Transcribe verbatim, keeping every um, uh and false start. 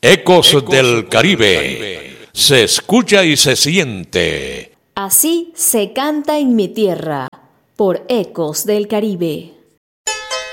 Ecos del Caribe. Se escucha y se siente. Así se canta en mi tierra, por Ecos del Caribe.